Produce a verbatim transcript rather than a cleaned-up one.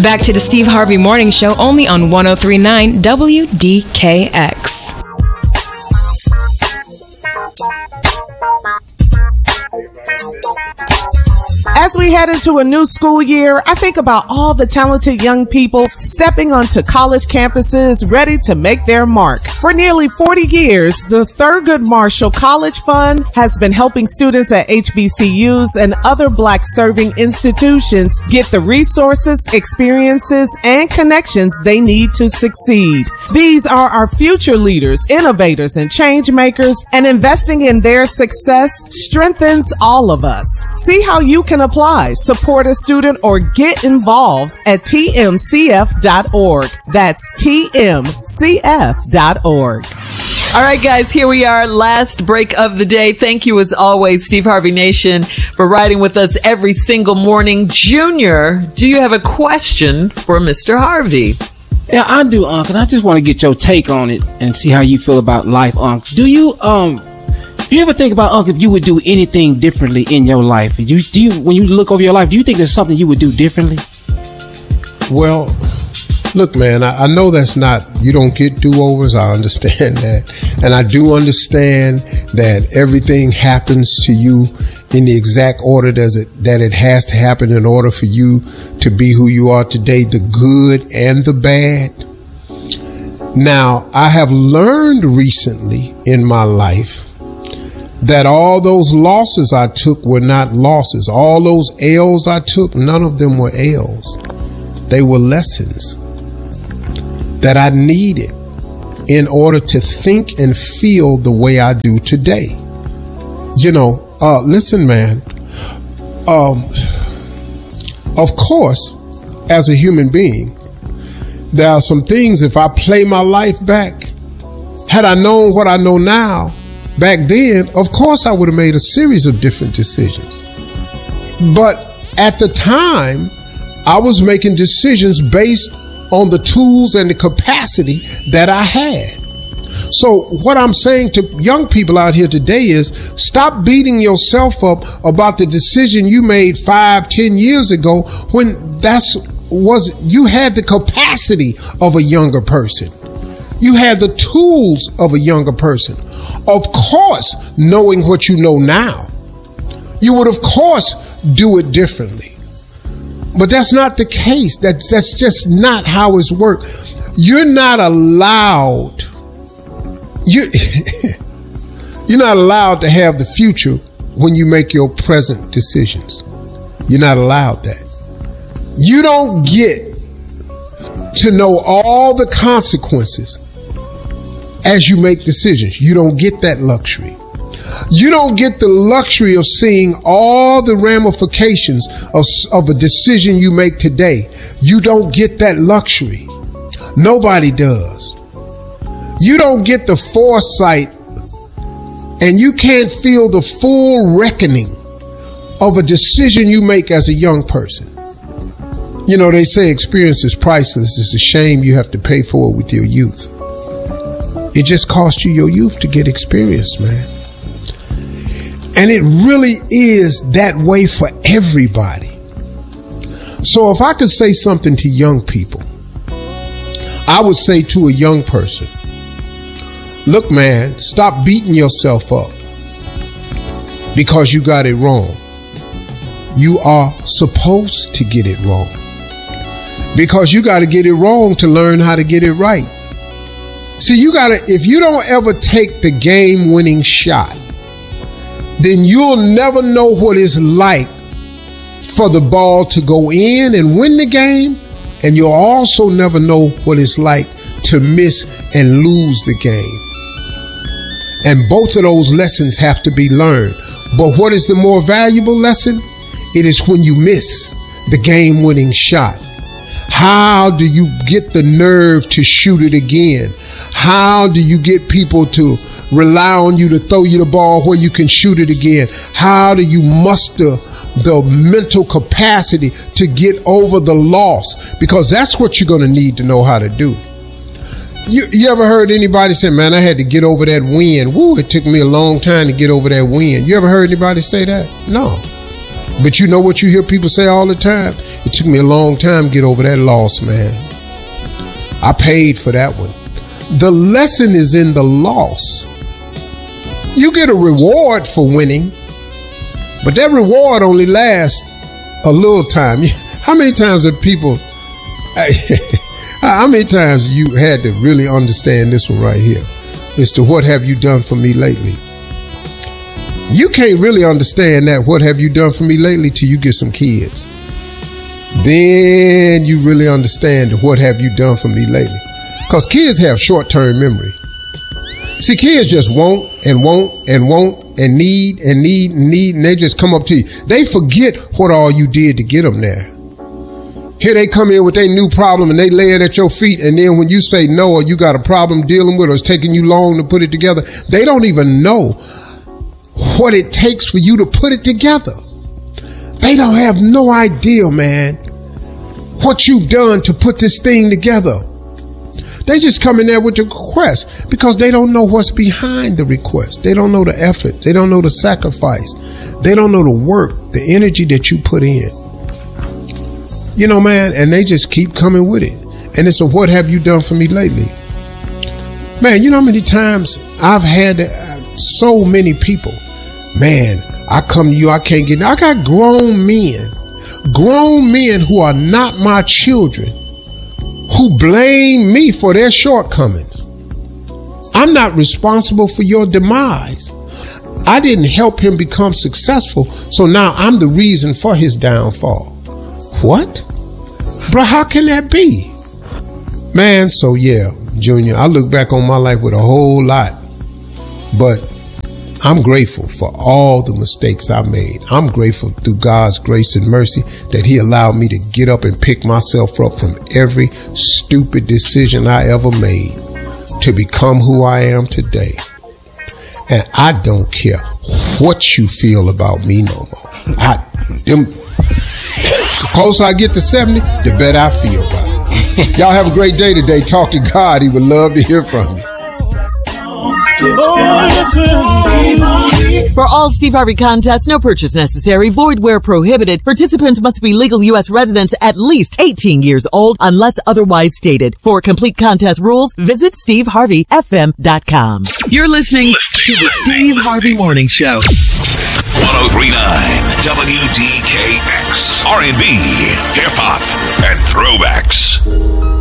Back to the Steve Harvey Morning Show, only on one oh three point nine W D K X. As we head into a new school year, I think about all the talented young people stepping onto college campuses ready to make their mark. For nearly forty years, the Thurgood Marshall College Fund has been helping students at H B C Us and other Black-serving institutions get the resources, experiences, and connections they need to succeed. These are our future leaders, innovators, and change makers, and investing in their success strengthens all of us. See how you can apply, support a student, or get involved at T M C F dot org. That's T M C F dot org. All right, guys, here we are. Last break of the day. Thank you, as always, Steve Harvey Nation, for riding with us every single morning. Junior, do you have a question for Mister Harvey? Yeah, I do, Unc, and I just want to get your take on it and see how you feel about life, Unc. Do you, um... Do you ever think about, Unc, if you would do anything differently in your life? Do you, do you, when you look over your life, do you think there's something you would do differently? Well, look, man, I, I know that's not, you don't get do-overs. I understand that. And I do understand that everything happens to you in the exact order does it, that it has to happen in order for you to be who you are today, the good and the bad. Now, I have learned recently in my life that all those losses I took were not losses. All those L's I took, none of them were L's. They were lessons that I needed in order to think and feel the way I do today. You know, uh, listen, man, um, of course, as a human being, there are some things, if I play my life back, had I known what I know now, back then, of course, I would have made a series of different decisions. But at the time, I was making decisions based on the tools and the capacity that I had. So what I'm saying to young people out here today is stop beating yourself up about the decision you made five, ten years ago when that's was you had the capacity of a younger person. You had the tools of a younger person. Of course, knowing what you know now, you would, of course, do it differently. But that's not the case. That's, that's just not how it's worked. You're not allowed, you, you're not allowed to have the future when you make your present decisions. You're not allowed that. You don't get to know all the consequences as you make decisions. You don't get that luxury. You don't get the luxury of seeing all the ramifications of, of a decision you make today. You don't get that luxury. Nobody does. You don't get the foresight, and you can't feel the full reckoning of a decision you make as a young person. You know, they say experience is priceless. It's a shame you have to pay for it with your youth. It just cost you your youth to get experience, man. And it really is that way for everybody. So if I could say something to young people, I would say to a young person, look, man, stop beating yourself up because you got it wrong. You are supposed to get it wrong because you got to get it wrong to learn how to get it right. See, you gotta, if you don't ever take the game winning shot, then you'll never know what it's like for the ball to go in and win the game. And you'll also never know what it's like to miss and lose the game. And both of those lessons have to be learned. But what is the more valuable lesson? It is when you miss the game winning shot. How do you get the nerve to shoot it again? How do you get people to rely on you to throw you the ball where you can shoot it again? How do you muster the mental capacity to get over the loss? Because that's what you're going to need to know how to do. You, you ever heard anybody say, man, I had to get over that win. Woo, it took me a long time to get over that win. You ever heard anybody say that? No. But you know what you hear people say all the time? It It took me a long time to get over that loss, man. I paid for that one. The lesson is in the loss. You get a reward for winning, but that reward only lasts a little time. How many times have people, how many times you had to really understand this one right here? As to what have you done for me lately? You can't really understand that, what have you done for me lately, till you get some kids. Then you really understand the what have you done for me lately. Because kids have short-term memory. See, kids just want and want and want and need and need and need, and they just come up to you. They forget what all you did to get them there. Here they come in with their new problem and they lay it at your feet, and then when you say no, or you got a problem dealing with, or it's taking you long to put it together, they don't even know what it takes for you to put it together. They don't have no idea, man, what you've done to put this thing together. They just come in there with the request because they don't know what's behind the request. They don't know the effort. They don't know the sacrifice. They don't know the work, the energy that you put in. You know, man, and they just keep coming with it. And it's a what have you done for me lately? Man, you know how many times I've had uh, so many people, man, I come to you, I can't get, I got grown men, grown men who are not my children, who blame me for their shortcomings. I'm not responsible for your demise. I didn't help him become successful, so now I'm the reason for his downfall. What? Bro, how can that be? Man, so yeah, Junior, I look back on my life with a whole lot, but I'm grateful for all the mistakes I made. I'm grateful through God's grace and mercy that he allowed me to get up and pick myself up from every stupid decision I ever made to become who I am today. And I don't care what you feel about me no more. I, them, the closer I get to seventy, the better I feel about it. Y'all have a great day today. Talk to God. He would love to hear from you. For all Steve Harvey contests, no purchase necessary, void where prohibited. Participants must be legal U S residents at least eighteen years old unless otherwise stated. For complete contest rules, visit steve harvey f m dot com. You're listening to the Steve Harvey Morning Show. one oh three point nine W D K X. R and B, hip hop, and throwbacks.